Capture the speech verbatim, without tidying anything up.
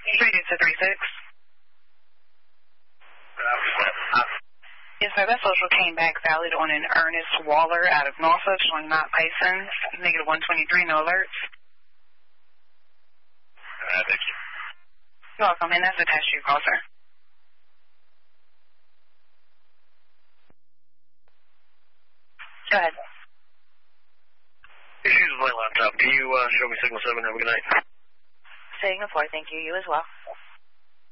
three two three six. Yes, sir. That social came back valid on an Ernest Waller out of Norfolk, showing not license. Negative one twenty-three, no alerts. All right, thank you. You're welcome, and that's attached to your call, sir. Go ahead. Issues with my laptop. Can you uh, show me Signal seven? Have a good night. Signal four, thank you. You as well.